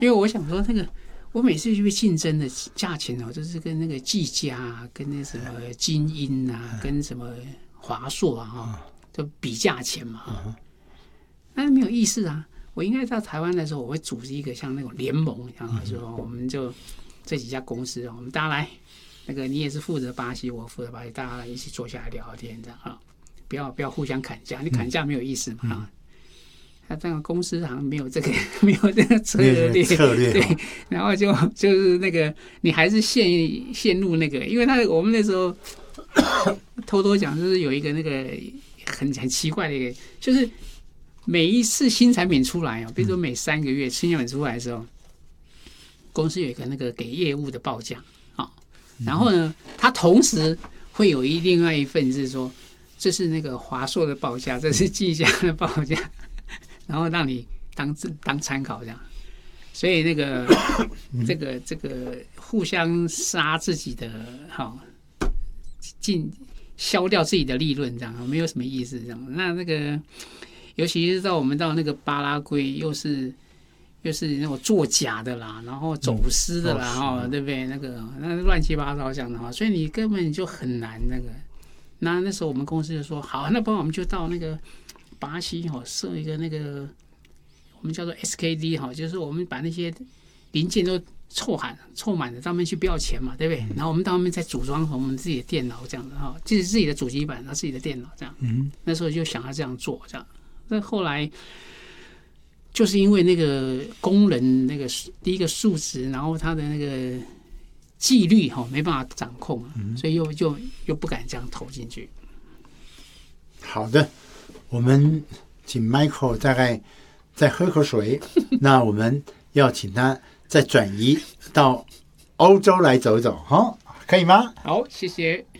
因为我想说那个。我每次去竞争的价钱哦，就是跟那个技嘉啊，跟那什么精英啊，跟什么华硕啊，就比价钱嘛。那没有意思啊！我应该到台湾的时候，我会组织一个像那种联盟一样，说我们就这几家公司，我们大家来，那个你也是负责巴西，我负责巴西，大家一起坐下来聊天这样啊，不要互相砍价，你砍价没有意思嘛。他这样公司好像没有这个策略，对，然后就是那个你还是陷入那个，因为我们那时候偷偷讲，就是有一个那个很奇怪的一个，就是每一次新产品出来比如说每3个月新产品出来的时候，公司有一个那个给业务的报价然后呢，它同时会有另外一份是说，这是那个华硕的报价，这是技嘉的报价。然后让你当参考这样，所以那个这个互相杀自己的消掉自己的利润这样，没有什么意思这样。那个尤其是我们到那个巴拉圭，又是那种作假的啦，然后走私的啦，对不对？那乱七八糟这样的话，所以你根本就很难那个。那时候我们公司就说好，那不然我们就到那个。巴西设一个那个我们叫做 SKD 就是我们把那些零件都凑满了，到那边去不要钱嘛，对不对？然后我们到那边再组装我们自己的电脑这样子就是自己的主机板，然后自己的电脑这样。那时候就想要这样做这样。那后来就是因为那个工人那个第一个数值，然后他的那个纪律没办法掌控，所以又不敢这样投进去。 好的。我们请 Michael 大概再喝口水，那我们要请他再转移到欧洲来走走，可以吗？ 好，谢谢。